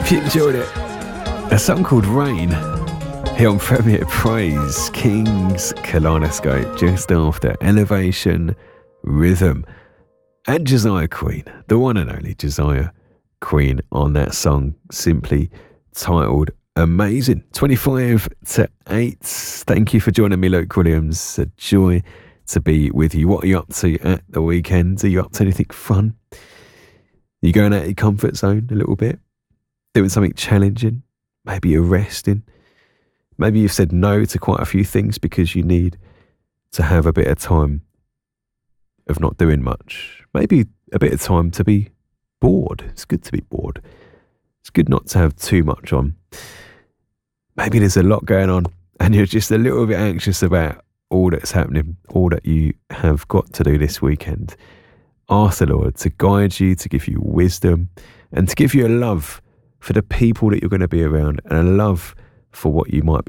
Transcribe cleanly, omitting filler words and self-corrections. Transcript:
Hope you enjoyed it. A song called Rain here on Premier Praise, King's Kaleidoscope, just after Elevation Rhythm. And Josiah Queen, the one and only Josiah Queen, on that song simply titled Amazing. 25 to 8. Thank you for joining me, Luke Williams. A joy to be with you. What are you up to at the weekend? Are you up to anything fun? You going out of your comfort zone a little bit? Doing something challenging? Maybe you're resting? Maybe you've said no to quite a few things because you need to have a bit of time of not doing much. Maybe a bit of time to be bored. It's good to be bored. It's good not to have too much on. Maybe there's a lot going on and you're just a little bit anxious about all that's happening, all that you have got to do this weekend. Ask the Lord to guide you, to give you wisdom, and to give you a love for the people that you're going to be around, and a love for what you might be